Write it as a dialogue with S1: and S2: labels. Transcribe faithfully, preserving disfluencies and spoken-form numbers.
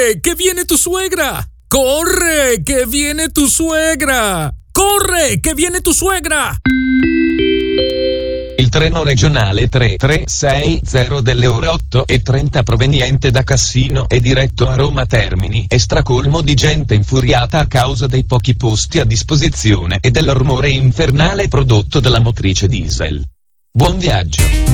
S1: Corre, che viene tu suegra! Corre, che viene tu suegra! Corre, che viene tu suegra!
S2: Il treno regionale tre tre sei zero delle ore otto e trenta proveniente da Cassino è diretto a Roma Termini e stracolmo di gente infuriata a causa dei pochi posti a disposizione e del rumore infernale prodotto dalla motrice diesel. Buon viaggio!